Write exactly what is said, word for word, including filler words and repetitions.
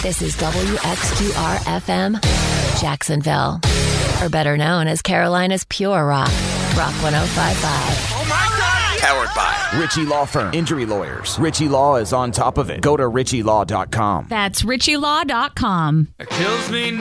This is W X Q R F M, Jacksonville. Or better known as Carolina's Pure Rock. Rock one oh five point five. Oh my God! Powered by Ritchie Law Firm. Injury lawyers. Ritchie Law is on top of it. Go to ritchie law dot com. That's ritchie law dot com. It kills me